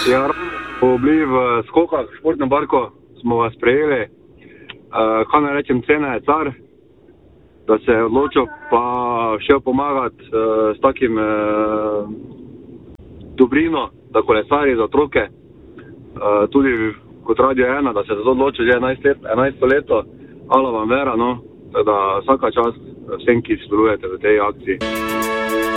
Ja, ko bili v skokah v športnem parku, smo vas prejeli. Kaj naj rečem, cena je car, da se je odločil pa šel pomagati s takim dobrino, da kolesari za otroke. Tudi kot Radio 1, da se je odločil že 11. leto. Hvala vam vera, no, da vsaka čast vsem, ki sodelujete v tej akciji.